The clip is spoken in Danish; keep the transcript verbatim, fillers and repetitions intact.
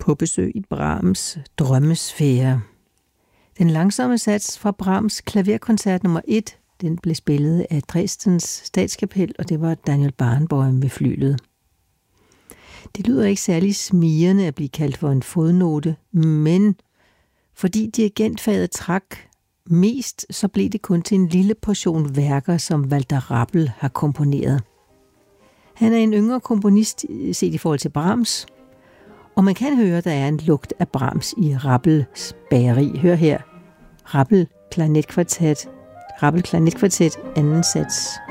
på besøg i Brahms drømmesfære. Den langsomme sats fra Brahms klaverkoncert nummer et, den blev spillet af Dresdens Statskapel, og det var Daniel Barenboim ved flyglet. Det lyder ikke særlig smirrende at blive kaldt for en fodnote, men fordi dirigentfaget trak mest, så blev det kun til en lille portion værker, som Walter Rappel har komponeret. Han er en yngre komponist set i forhold til Brahms, og man kan høre, der er en lugt af Brahms i Rappels bageri. Hør her. Rappel Klarinetkvartet, Rappel Klarinetkvartet, anden sats.